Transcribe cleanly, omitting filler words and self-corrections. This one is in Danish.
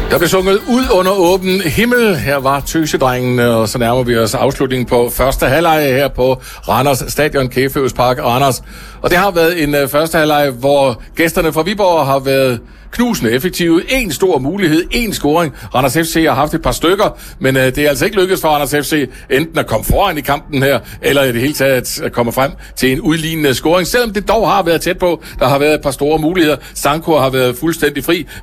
Der blev sunget ud under åben himmel. Her var Tøsedrengene, og så nærmer vi os afslutningen på første halvleg her på Randers Stadion, Kæføs Park Randers. Og det har været en første halvleg, hvor gæsterne fra Viborg har været knusende effektive. En stor mulighed, en scoring. Randers FC har haft et par stykker, men det er altså ikke lykkedes for Randers FC enten at komme foran i kampen her, eller i det hele taget at komme frem til en udlignende scoring, selvom det dog har været tæt på. Der har været et par store muligheder. Sanko har været fuldstændig fri,